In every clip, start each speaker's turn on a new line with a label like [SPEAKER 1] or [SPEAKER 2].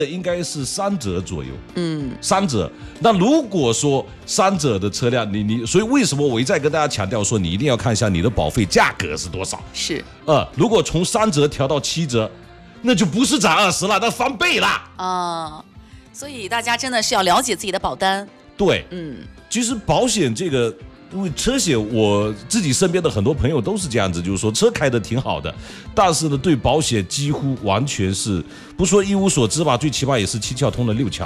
[SPEAKER 1] 应该是3折左右，3折。那如果说3折的车辆，所以为什么我一再跟大家强调说，你一定要看一下你的保费价格是多少？
[SPEAKER 2] 是，
[SPEAKER 1] 如果从3折调到7折，那就不是涨20了，那翻倍啦。
[SPEAKER 2] 所以大家真的是要了解自己的保单。
[SPEAKER 1] 对，其实保险这个。因为车险，我自己身边的很多朋友都是这样子，就是说车开得挺好的，但是呢，对保险几乎完全是不说一无所知吧，最起码也是7窍通了6窍。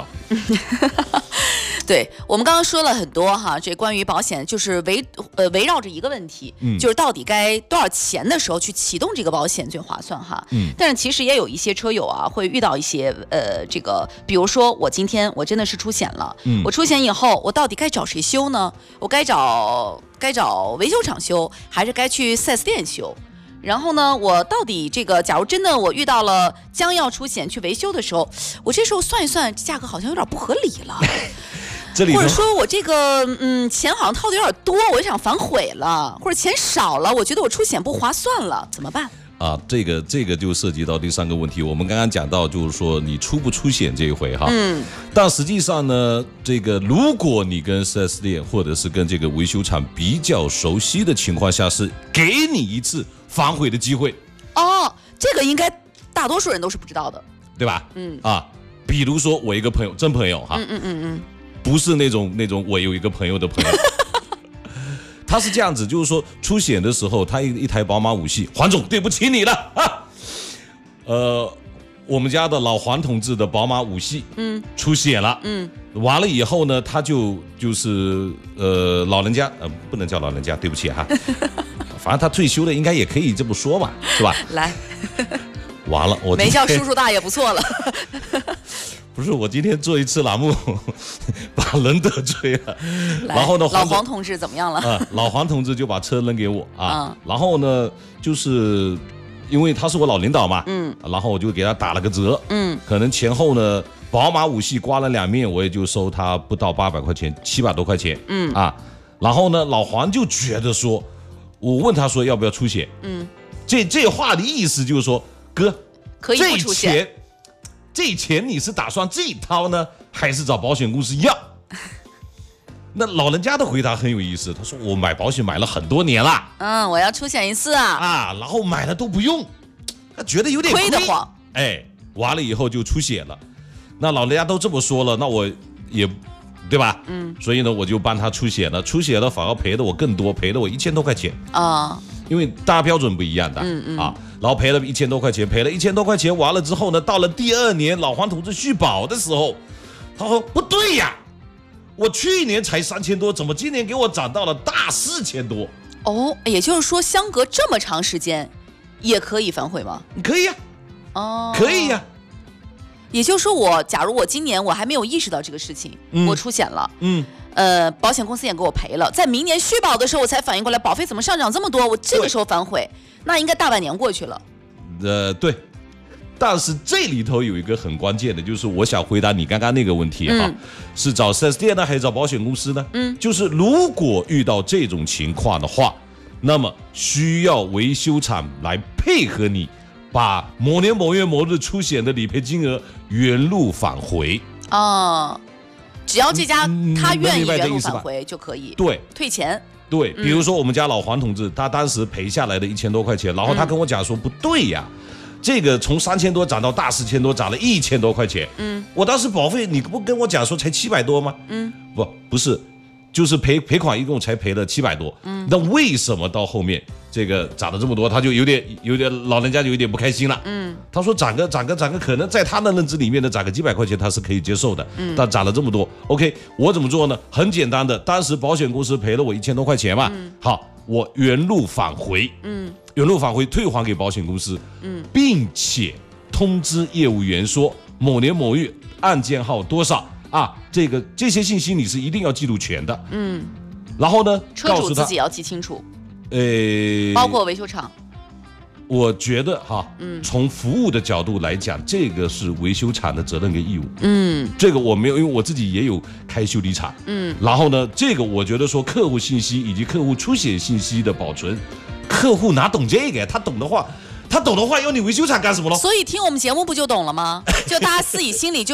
[SPEAKER 2] 对，我们刚刚说了很多哈，这关于保险就是围绕着一个问题，就是到底该多少钱的时候去启动这个保险最划算哈。但是其实也有一些车友啊，会遇到一些这个，比如说我今天我真的是出险了，我出险以后，我到底该找谁修呢？我该找维修厂修，还是该去4S店修？然后呢，我到底这个，假如真的我遇到了将要出险去维修的时候，我这时候算一算，价格好像有点不合理了。或者说我这个钱好像掏的有点多，我就想反悔了，或者钱少了，我觉得我出险不划算了，怎么办？
[SPEAKER 1] 这个就涉及到第3个问题。我们刚刚讲到，就是说你出不出险这一回哈，但实际上呢，这个如果你跟4S店或者是跟这个维修厂比较熟悉的情况下，是给你一次反悔的机会。
[SPEAKER 2] 这个应该大多数人都是不知道的，
[SPEAKER 1] 对吧？比如说我一个朋友，真朋友哈，不是那种我有一个朋友的朋友。他是这样子，就是说出险的时候，他一台宝马5系，黄总对不起你了啊。我们家的老黄同志的宝马5系，出险了，完了以后呢，他就是老人家，不能叫老人家，对不起哈，反正他退休了，应该也可以这么说嘛，是吧？
[SPEAKER 2] 来，
[SPEAKER 1] 完了，我
[SPEAKER 2] 没叫叔叔大爷不错了。
[SPEAKER 1] 不是，我今天做一次栏目，把人得罪了。然后呢，
[SPEAKER 2] 老黄同志怎么样了？
[SPEAKER 1] 老黄同志就把车扔给我啊。然后呢，就是因为他是我老领导嘛，然后我就给他打了个折，可能前后呢，宝马5系刮了2面，我也就收他不到800块钱，700多块钱，然后呢，老黄就觉得说，我问他说要不要出险，这话的意思就是说，哥，
[SPEAKER 2] 可以不出险。
[SPEAKER 1] 这钱你是打算自己掏呢，还是找保险公司要？那老人家的回答很有意思，他说我买保险买了很多年了，
[SPEAKER 2] 我要出险一次啊，
[SPEAKER 1] 然后买了都不用，他觉得有点
[SPEAKER 2] 亏得慌，
[SPEAKER 1] 完了以后就出险了。那老人家都这么说了，那我也对吧？所以呢，我就帮他出险了，反而赔的我更多，赔了我1000多块钱因为大家标准不一样的，然后赔了1000多块钱，完了之后呢，到了第2年老黄同志续保的时候，他说不对呀，我去年才3000多，怎么今年给我涨到了大4000多？
[SPEAKER 2] 也就是说相隔这么长时间也可以反悔吗？
[SPEAKER 1] 可以呀，可以呀。
[SPEAKER 2] 也就是说假如我今年我还没有意识到这个事情，我出险了，保险公司也给我赔了，在明年续保的时候我才反应过来保费怎么上涨这么多，我这个时候反悔，那应该大半年过去了。
[SPEAKER 1] 对，但是这里头有一个很关键的，就是我想回答你刚刚那个问题是找 4S 店呢，还是找保险公司呢？就是如果遇到这种情况的话，那么需要维修厂来配合你，把某年某月某日出险的理赔金额原路返回。
[SPEAKER 2] 只要这家他愿意原路返回就可以，
[SPEAKER 1] 对，
[SPEAKER 2] 退钱。
[SPEAKER 1] 对，比如说我们家老黄同志，他当时赔下来的1000多块钱，然后他跟我讲说不对呀，这个从3000多涨到大4000多，涨了1000多块钱。我当时保费你不跟我讲说才700多吗？不是，就是赔款一共才赔了700多。那为什么到后面这个涨了这么多，他就有点老人家就有点不开心了。他说涨个，可能在他的认知里面的涨个几百块钱他是可以接受的，但涨了这么多 ，OK， 我怎么做呢？很简单的，当时保险公司赔了我1000多块钱嘛，好，我原路返回，退还给保险公司，并且通知业务员说某年某月案件号多少这些信息你是一定要记录全的，然后呢，
[SPEAKER 2] 车主自己要记清楚，包括维修厂。
[SPEAKER 1] 我觉得从服务的角度来讲，这个是维修厂的责任跟义务。这个我没有，因为我自己也有开修理厂。然后呢，这个我觉得说客户信息以及客户出险信息的保存，客户哪懂这个？他懂的话，要你维修厂干什么咯？
[SPEAKER 2] 所以听我们节目不就懂了吗？就大家自己心里就。